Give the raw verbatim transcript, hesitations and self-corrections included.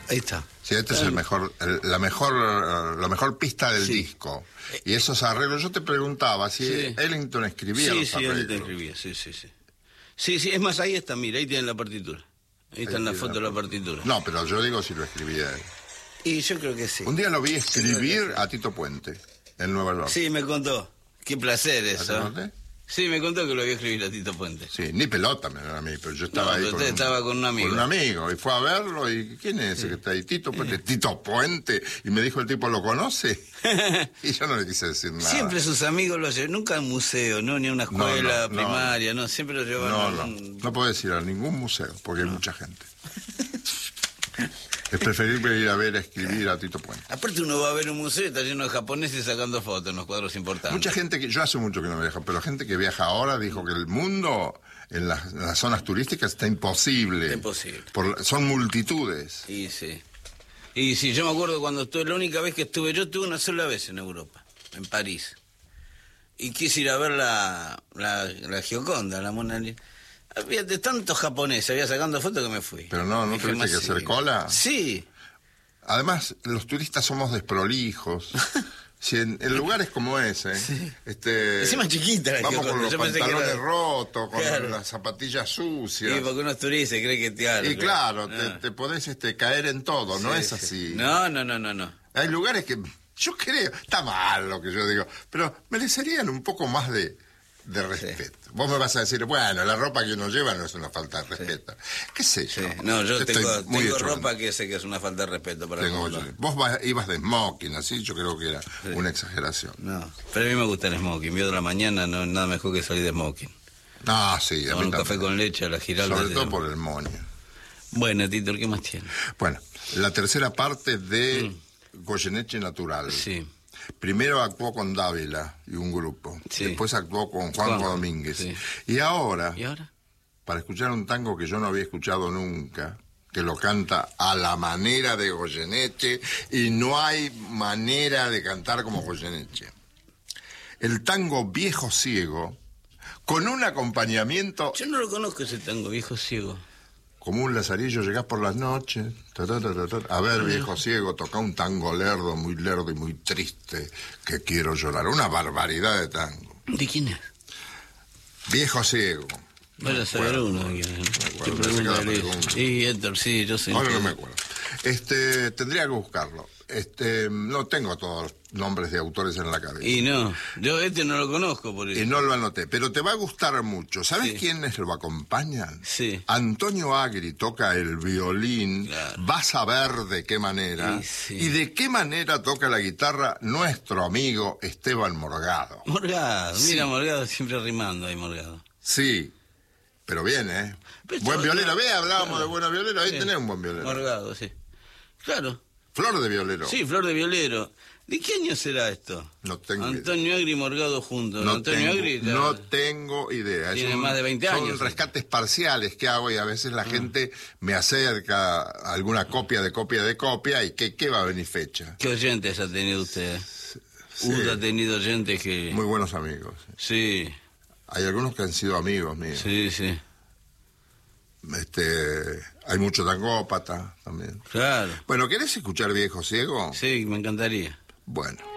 Ahí está. Sí, este es el mejor, el, la mejor, la mejor pista del sí. disco. Y esos arreglos, yo te preguntaba si sí. Ellington escribía sí, los sí, arreglos. Sí, Ellington escribía, sí, sí, sí. Sí, sí, es más, ahí está, mira, ahí tienen la partitura. Ahí está en la foto de la partitura. No, pero yo digo si lo escribía él. Y yo creo que sí. Un día lo vi escribir a Tito Puente, en Nueva York. Sí, me contó. Qué placer eso. ¿Te conté? Sí, me contó que lo había escrito a Tito Puente. Sí, ni pelota me da a mí, pero yo estaba no, ahí pero con usted un, estaba con un amigo. Con un amigo, y fue a verlo, y ¿quién es ese sí. que está ahí? Tito Puente, Tito Puente, y me dijo el tipo, ¿lo conoce? Y yo no le quise decir nada. Siempre sus amigos lo llevan, nunca a un museo, no ni a una escuela no, no, primaria, no, no, siempre lo llevan no, a no, un... no puedes ir a ningún museo, porque no. hay mucha gente. Es preferible ir a ver a escribir a Tito Puente. Aparte uno va a ver un museo y está lleno de japoneses sacando fotos en los cuadros importantes. Mucha gente que, yo hace mucho que no viajo, pero gente que viaja ahora dijo que el mundo en las, en las zonas turísticas está imposible. Está imposible. Por, son multitudes. Y sí. Y sí, yo me acuerdo cuando estuve, la única vez que estuve, yo estuve una sola vez en Europa, en París. Y quise ir a ver la, la, la Gioconda, la Mona Lisa. Había de tantos japoneses, había sacando fotos que me fui. Pero no, ¿no tuviste que hacer cola? Sí. Además, los turistas somos desprolijos. Si en, en lugares como ese, sí. este, encima chiquita la vamos con los yo pantalones era... rotos, con claro. las zapatillas sucias. Sí, porque uno es turista y cree que claro, y claro, claro. Te, te podés este, caer en todo, sí, no es así. Sí. No, no, no, no, no. Hay lugares que, yo creo, está mal lo que yo digo, pero merecerían un poco más de... de respeto. Sí. Vos me vas a decir, bueno, la ropa que uno lleva no es una falta de respeto. Sí. ¿Qué sé yo? Sí. No, yo Estoy tengo, tengo ropa en... que sé que es una falta de respeto para tengo, el mundo. Vos vas, ibas de smoking, así, yo creo que era sí. una exageración. No, pero a mí me gusta el smoking. Vio de la mañana, no nada mejor que salir de smoking. Ah, sí. Tomar un café con leche a la Giralda. Sobre todo por el moño. Bueno, Tito, ¿qué más tiene? Bueno, la tercera parte de mm. Goyeneche Natural. Sí. Primero actuó con Dávila y un grupo. Sí. Después actuó con Juanjo Juan, Domínguez. Sí. Y ahora, ¿Y ahora, para escuchar un tango que yo no había escuchado nunca, que lo canta a la manera de Goyeneche, y no hay manera de cantar como Goyeneche. El tango Viejo Ciego, con un acompañamiento... Yo no lo conozco ese tango, Viejo Ciego. Como un lazarillo, llegás por las noches, ta, ta, ta, ta, ta. A ver, viejo ciego, toca un tango lerdo, muy lerdo y muy triste, que quiero llorar. Una barbaridad de tango. ¿De quién es? Viejo ciego. Vaya a saber uno. Sí, Héctor, sí, yo sé. Ahora no me acuerdo. Este, tendría que buscarlo. Este, no tengo todos los nombres de autores en la cabeza. Y no, yo este no lo conozco por eso. Y no lo anoté, pero te va a gustar mucho. ¿Sabes sí. quiénes lo acompañan? Sí. Antonio Agri toca el violín, claro. Vas a ver de qué manera. Sí, sí. Y de qué manera toca la guitarra nuestro amigo Esteban Morgado. Morgado, sí. Mira, Morgado siempre rimando ahí, Morgado. Sí, pero bien, ¿eh? Pero buen violero, no, ve, hablábamos claro. de buenos violeros, ahí sí. tenés un buen violero. Morgado, sí. Claro. Flor de violero. Sí, Flor de violero. ¿De qué año será esto? No tengo Antonio idea. Agri y Morgado juntos. No Antonio tengo, Agri. La... No tengo idea. Tiene un, más de veinte años. Son rescates parciales que hago y a veces la ah. gente me acerca alguna copia de copia de copia y ¿qué, qué va a venir fecha? ¿Qué oyentes ha tenido usted? Sí. Usted ha tenido oyentes que... Muy buenos amigos. Sí. Hay algunos que han sido amigos míos. Sí, sí. Este, hay mucho tangópata también. Claro. Bueno, ¿querés escuchar Viejo Ciego? Sí, me encantaría. Bueno.